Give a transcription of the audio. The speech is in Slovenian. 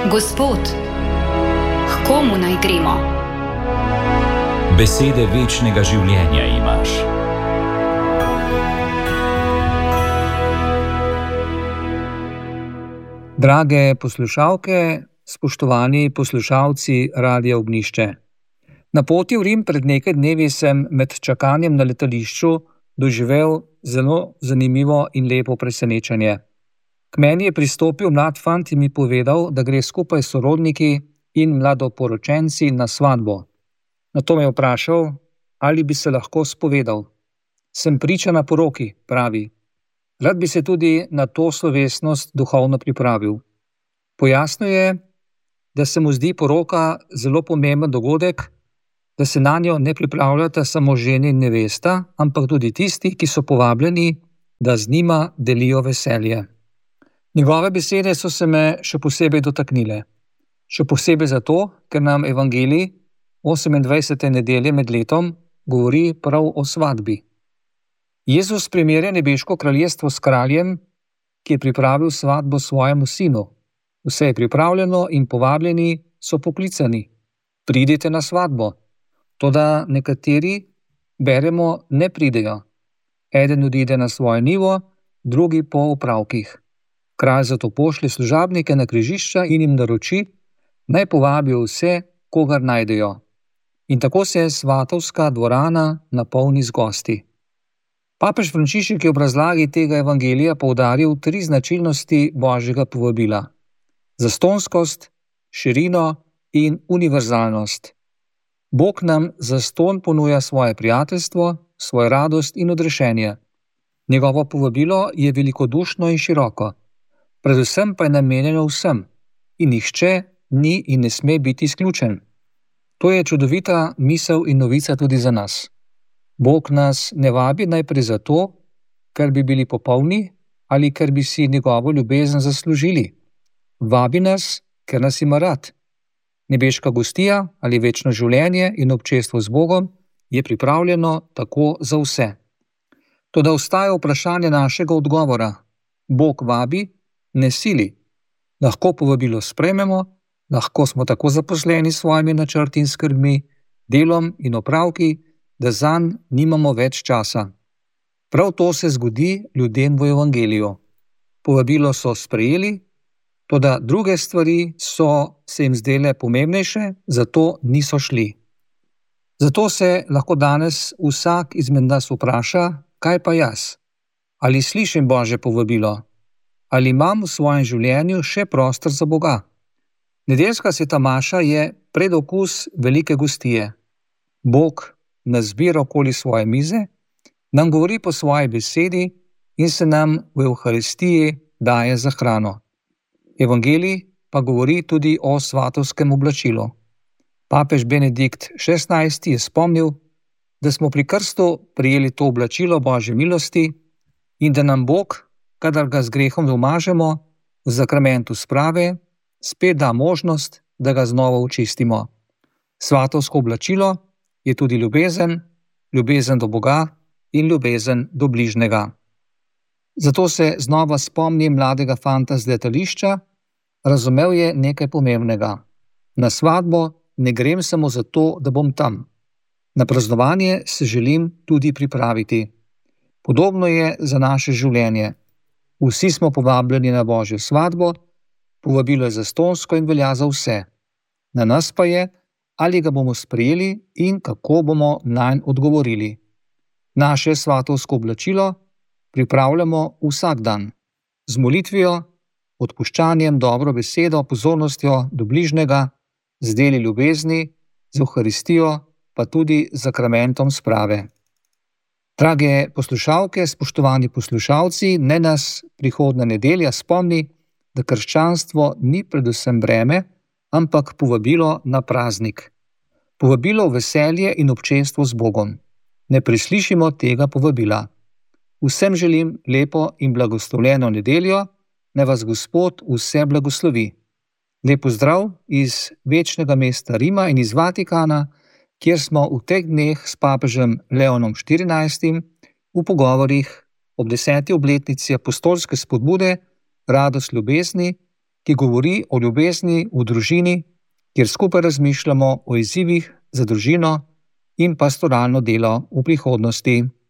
Gospod, k komu naj gremo? Besede večnega življenja imaš. Drage poslušalke, spoštovani poslušalci Radia Ognjišče. Na poti v Rim pred nekaj dnevi sem med čakanjem na letališču doživel zelo zanimivo in lepo presenečenje. K meni je pristopil mlad fant in mi povedal, da gre skupaj s sorodniki in mladoporočenci na svatbo. Nato me je vprašal, ali bi se lahko spovedal. Sem priča na poroki, pravi. Rad bi se tudi na to slovesnost duhovno pripravil. Pojasnil je, da se mu zdi poroka zelo pomemben dogodek, da se nanjo ne pripravljata samo ženi in nevesta, ampak tudi tisti, ki so povabljeni, da z njima delijo veselje. Njegove besede so se me še posebej dotaknile. Še posebej zato, ker nam evangelij 28. nedelje med letom govori prav o svatbi. Jezus primerja nebeško kraljestvo s kraljem, ki je pripravil svatbo svojemu sinu. Vse je pripravljeno in povabljeni so poklicani. Pridite na svatbo. Toda nekateri, beremo, ne pridejo. Eden odide na svojo njivo, drugi po opravkih. Kralj zato pošlje služabnike na križišča in jim naroči, naj povabijo vse, kogar najdejo. In tako se svatovska dvorana napolni z gosti. Papež Frančišek je v razlagi tega evangelija poudaril 3 značilnosti Božjega povabila: zastonskost, širino in univerzalnost. Bog nam zastonj ponuja svoje prijateljstvo, svojo radost in odrešenje. Njegovo povabilo je velikodušno in široko. Predvsem pa je namenjeno vsem in nihče ni in ne sme biti izključen. To je čudovita misel in novica tudi za nas. Bog nas ne vabi najprej zato, ker bi bili popolni ali ker bi si njegovo ljubezen zaslužili. Vabi nas, ker nas ima rad. Nebeška gostija ali večno življenje in občestvo z Bogom je pripravljeno tako za vse. Toda ostaja vprašanje našega odgovora. Bog vabi, ne sili. Lahko povabilo sprejmemo, lahko smo tako zaposleni s svojimi načrti in skrbmi, delom in opravki, da zanj nimamo več časa. Prav to se zgodi ljudem v evangeliju. Povabilo so sprejeli, toda druge stvari so se jim zdele pomembnejše, zato niso šli. Zato se lahko danes vsak izmed nas vpraša, kaj pa jaz? Ali slišim Božje povabilo? Ali imam v svojem življenju še prostor za Boga? Nedeljska sveta maša je predokus velike gostije. Bog nas zbira okoli svoje mize, nam govori po svoji besedi in se nam v Evharistiji daje za hrano. Evangelij pa govori tudi o svatovskem oblačilu. Papež Benedikt XVI je spomnil, da smo pri krstu prijeli to oblačilo Božje milosti in da nam Bog, kadar ga z grehom domažemo, v zakramentu sprave, spet da možnost, da ga znova očistimo. Svatovsko oblačilo je tudi ljubezen, ljubezen do Boga in ljubezen do bližnjega. Zato se znova spomnim mladega fanta z letališča, razumel je nekaj pomembnega. Na svatbo ne grem samo zato, da bom tam. Na praznovanje se želim tudi pripraviti. Podobno je za naše življenje. Vsi smo povabljeni na Božjo svatbo, povabilo je zastonsko in velja za vse. Na nas pa je, ali ga bomo sprejeli in kako bomo nanj odgovorili. Naše svatovsko oblačilo pripravljamo vsak dan. Z molitvijo, odpuščanjem, dobro besedo, pozornostjo do bližnjega, z deli ljubezni, z Evharistijo, pa tudi z zakramentom sprave. Drage poslušalke, spoštovani poslušalci, naj nas prihodnja nedelja spomni, da krščanstvo ni predvsem breme, ampak povabilo na praznik. Povabilo v veselje in občestvo z Bogom. Ne preslišimo tega povabila. Vsem želim lepo in blagoslovljeno nedeljo, naj vas Gospod vse blagoslovi. Lep pozdrav iz večnega mesta Rima in iz Vatikana, kjer smo v teh dneh s papežem Leonom XIV v pogovorih ob 10. obletnici apostolske spodbude Radost ljubezni ki govori o ljubezni v družini, kjer skupaj razmišljamo o izzivih za družino in pastoralno delo v prihodnosti.